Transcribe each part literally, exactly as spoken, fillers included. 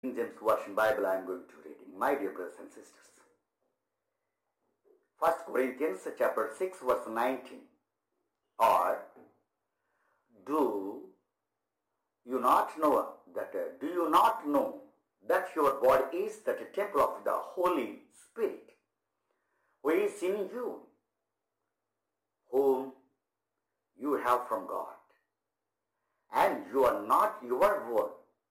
King James Version Bible I am going to reading. My dear brothers and sisters. First Corinthians chapter six verse nineteen. Or do you not know that, uh, do you not know that your body is the temple of the Holy Spirit, who is in you, whom you have from God, and you are not your own?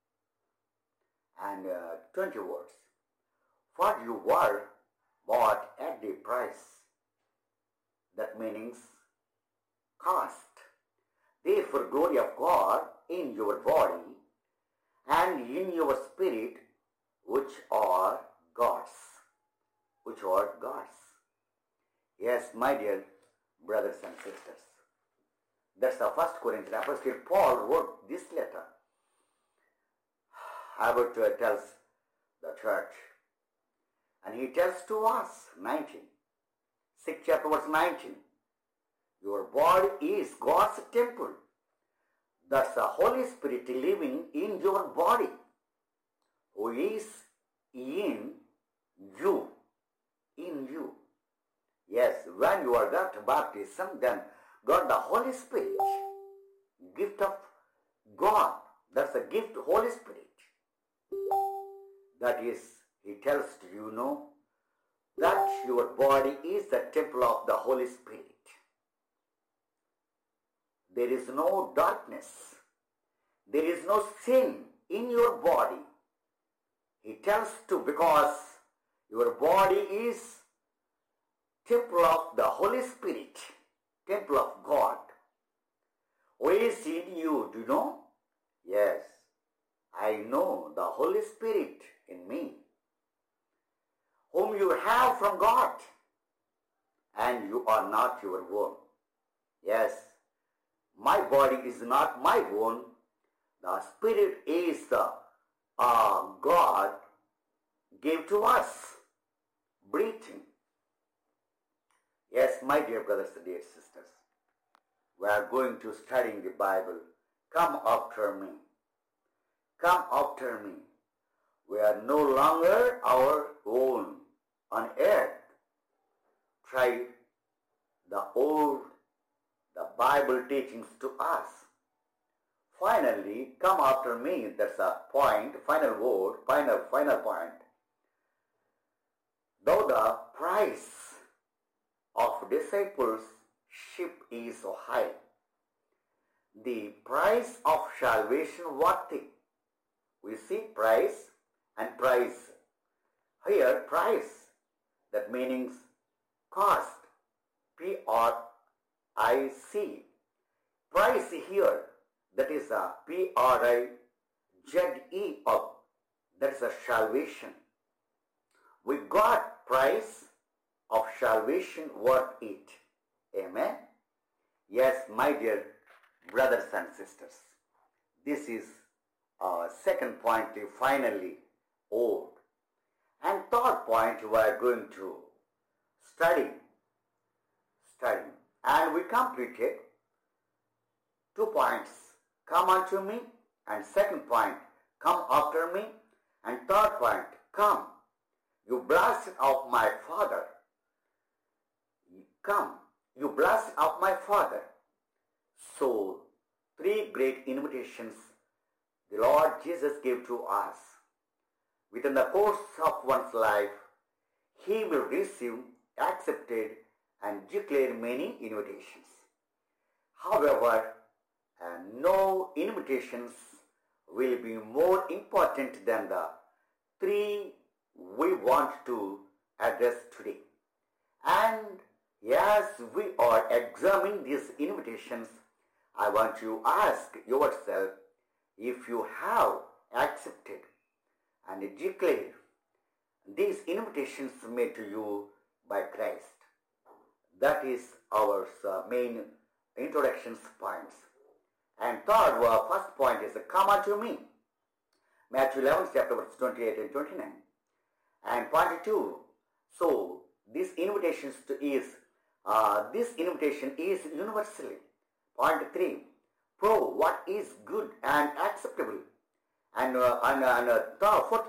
And uh, twenty words. For you were bought at the price. That means cost. Therefore, glory of God in your body and in your spirit, which are God's. Which are God's. Yes, my dear brothers and sisters. That's the first Corinthians. Apostle Paul wrote this letter. Albert uh, tells the church, and he tells to us, nineteen, sixth chapter verse nineteen, your body is God's temple. That's the Holy Spirit living in your body, who is in you, in you. Yes, when you are got baptism, then God the Holy Spirit, gift of God, that's a gift, Holy Spirit. That is, he tells to you, know, that your body is the temple of the Holy Spirit. There is no darkness. There is no sin in your body. He tells to, because your body is temple of the Holy Spirit, temple of God. Who is in you, do you know? Yes. I know the Holy Spirit in me, whom you have from God, and you are not your own. Yes, my body is not my own. The Spirit is the uh, God gave to us, breathing. Yes, my dear brothers and dear sisters, we are going to study the Bible. Come after me. Come after me. We are no longer our own on earth. Try the old, the Bible teachings to us. Finally, come after me. That's a point, final word, final, final point. Though the price of discipleship is so high, the price of salvation worthy. We see price and price. Here, price, that means cost. P R I C. Price here, that is a P R I Z E of, that is a salvation. We got price of salvation worth it. Amen? Yes, my dear brothers and sisters. This is Uh, second point, finally, old. And third point, we are going to study. Study. And we completed two points. Come unto me. And second point, come after me. And third point, come. You blessed of my Father. Come. You blessed of my Father. So, three great invitations the Lord Jesus gave to us. Within the course of one's life, he will receive, accepted, and declare many invitations. However, uh, no invitations will be more important than the three we want to address today. And as we are examining these invitations, I want to ask yourself, if you have accepted and declared these invitations made to you by Christ. That is our uh, main introduction points. And third, uh, first point is, come unto me. Matthew eleven, chapter verse twenty-eight and twenty-nine. And point two, so this invitation is, uh, this invitation is universally. Point three, prove what is good and acceptable And, uh, and, uh, and uh, the fourth